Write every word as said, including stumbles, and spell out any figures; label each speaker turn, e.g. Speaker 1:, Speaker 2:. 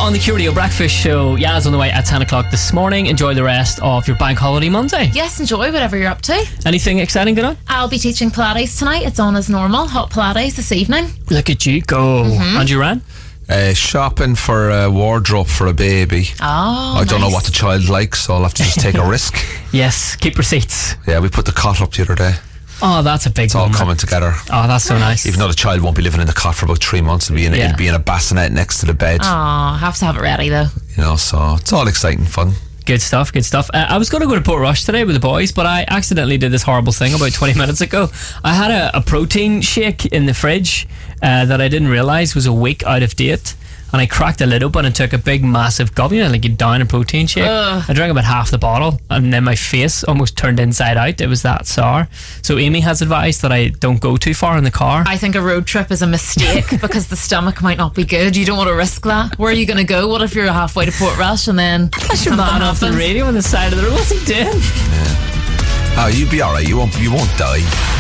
Speaker 1: on the Q Radio Breakfast Show. Yaz on the way at ten o'clock this morning. Enjoy the rest of your bank holiday Monday.
Speaker 2: Yes, enjoy whatever you're up to.
Speaker 1: Anything exciting going on?
Speaker 2: I'll be teaching Pilates tonight. It's on as normal. Hot Pilates this evening.
Speaker 1: Look at you go.
Speaker 2: Mm-hmm.
Speaker 1: And you ran?
Speaker 3: Uh, shopping for a wardrobe for a baby.
Speaker 2: Oh,
Speaker 3: I don't
Speaker 2: nice.
Speaker 3: know what the child likes, so I'll have to just take a risk.
Speaker 1: Yes, keep receipts.
Speaker 3: Yeah, we put the cot up the other day.
Speaker 1: Oh, that's a big
Speaker 3: It's all
Speaker 1: one.
Speaker 3: coming together.
Speaker 1: Oh, that's so nice.
Speaker 3: Even though the child won't be living in the cot for about three months, it'll be in,
Speaker 1: Yeah.
Speaker 3: it'll be in a bassinet next to the bed.
Speaker 2: Oh, have to have it ready though.
Speaker 3: You know, so it's all exciting fun.
Speaker 1: Good stuff, good stuff. Uh, I was going to go to Port Rush today with the boys, but I accidentally did this horrible thing about twenty minutes ago. I had a, a protein shake in the fridge uh, that I didn't realise was a week out of date. And I cracked the lid open and took a big massive gulp, you know, like you down a protein shake.
Speaker 2: Ugh.
Speaker 1: I drank about half the bottle and then my face almost turned inside out. It was that sour. So Amy has advised that I don't go too far in the car.
Speaker 2: I think a road trip is a mistake because the stomach might not be good. You don't want to risk that. Where are you going to go? What if you're halfway to Port Rush and then
Speaker 1: That's your man off the radio on the side of the road. What's he doing?
Speaker 3: Oh, you'll be alright. You won't, you won't die.